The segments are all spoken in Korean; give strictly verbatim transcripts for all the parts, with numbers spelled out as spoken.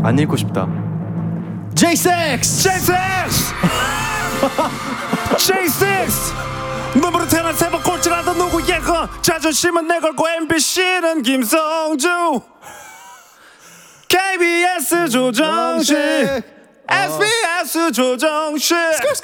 안 읽고 싶다. 제이식스! 제이식스! 제이식스! 눈으로 태어난 세번 꼴찌라던 누구의 그 자존심은 내 걸고 엠비씨는 김성주 케이비에스 조정식 에스비에스 조정식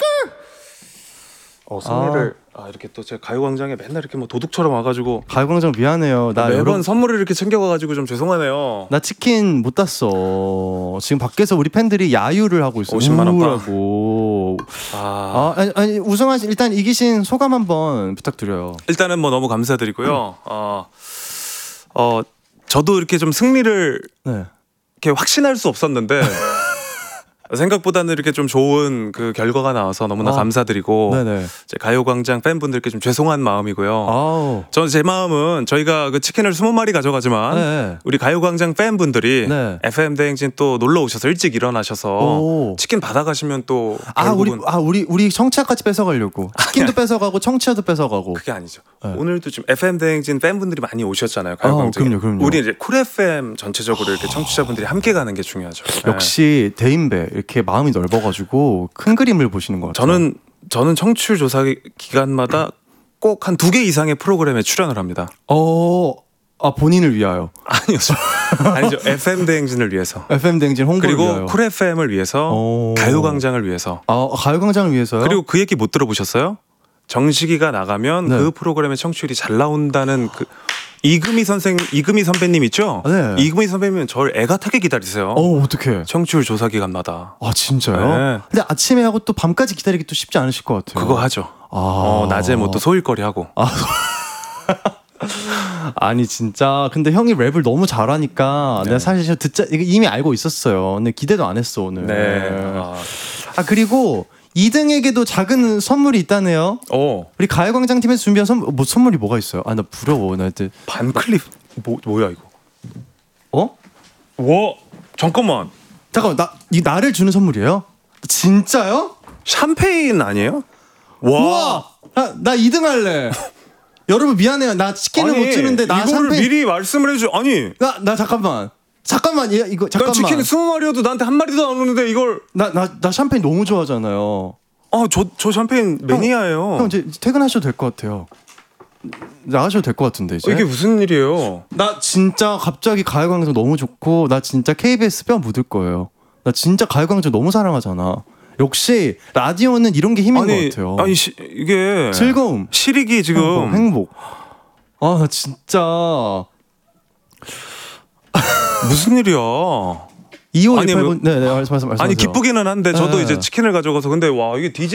어, 승리를 아. 아, 이렇게 또 제가 가요광장에 맨날 이렇게 뭐 도둑처럼 와가지고 가요광장 미안해요. 나 매번 여러... 선물을 이렇게 챙겨가가지고 좀 죄송하네요. 나 치킨 못 땄어. 지금 밖에서 우리 팬들이 야유를 하고 있어. 오십만 원 우라고. 아, 아 아니, 아니 우승하신 일단 이기신 소감 한번 부탁드려요. 일단은 뭐 너무 감사드리고요. 음. 어, 어 저도 이렇게 좀 승리를 네. 이렇게 확신할 수 없었는데. 생각보다는 이렇게 좀 좋은 그 결과가 나와서 너무나 아, 감사드리고 네네. 이제 가요광장 팬분들께 좀 죄송한 마음이고요. 아우. 저는 제 마음은 저희가 그 치킨을 스무 마리 가져가지만 네. 우리 가요광장 팬분들이 네. 에프엠 대행진 또 놀러 오셔서 일찍 일어나셔서 오. 치킨 받아가시면 또 아 우리 아 우리 우리 청취자까지 뺏어가려고 치킨도 뺏어가고 청취자도 뺏어가고 그게 아니죠. 네. 오늘도 지금 에프엠 대행진 팬분들이 많이 오셨잖아요. 가요광장. 아, 그럼요, 그럼요. 우리 이제 쿨 에프엠 전체적으로 이렇게 청취자분들이 함께 가는 게 중요하죠. 역시 네. 대인배. 이렇게 마음이 넓어가지고 큰 그림을 보시는 것 같아요. 저는 저는 청취율 조사 기간마다 꼭 한 두 개 이상의 프로그램에 출연을 합니다. 어, 아 본인을 위하여? 아니요, 아니죠. 에프엠 대행진을 위해서. 에프엠 대행진 홍보를 그리고 위하여. 쿨 에프엠을 위해서, 오. 가요광장을 위해서. 아 가요광장을 위해서요? 그리고 그 얘기 못 들어보셨어요? 정식이가 나가면 네. 그 프로그램의 청취율이 잘 나온다는 그. 이금희 선생, 이금희 선배님 있죠? 네. 이금희 선배님은 저를 애가 타게 기다리세요. 어, 어떡해. 청취율 조사 기간마다. 아, 진짜요? 네. 근데 아침에 하고 또 밤까지 기다리기 또 쉽지 않으실 것 같아요. 그거 하죠. 아. 어, 낮에 뭐 또 소일거리 하고. 아. 아니 진짜 근데 형이 랩을 너무 잘하니까 네. 내가 사실 듣자 이미 알고 있었어요. 근데 기대도 안 했어 오늘. 네. 아, 아 그리고 이 등에게도 작은 선물이 있다네요. 오. 우리 가요광장 팀에서 준비한 선물, 뭐 선물이 뭐가 있어요? 아 나 부러워. 나 이제 반클립 뭐 뭐야 이거? 어? 와 잠깐만. 잠깐만 나 이 나를 주는 선물이에요? 진짜요? 샴페인 아니에요? 와. 나 나 이 등 할래. 여러분 미안해요. 나 치킨을 아니, 못 주는데 나 이거를 샴페인... 미리 말씀을 해줘. 아니 나 나 잠깐만. 잠깐만 이거 이거 잠깐만. 난 치킨 스무 마리여도 나한테 한 마리도 안 오는데 이걸 나 나 나 샴페인 너무 좋아하잖아요. 아 저 저 샴페인 매니아예요. 형, 형 이제 퇴근하셔도 될 것 같아요. 나가셔도 될 것 같은데 이제. 어, 이게 무슨 일이에요? 나 진짜 갑자기 가요광장 너무 좋고 나 진짜 케이비에스 뼈 묻을 거예요. 나 진짜 가요광장 너무 사랑하잖아. 역시 라디오는 이런 게 힘인 아니, 것 같아요. 아니 시, 이게 즐거움, 실익이 지금 행복. 행복. 아 나 진짜 무슨 일이야? 이오이팔 번 네네 말씀 말씀 말씀. 아니 기쁘기는 한데 저도 네. 이제 치킨을 가져가서 근데 와 이게 디제이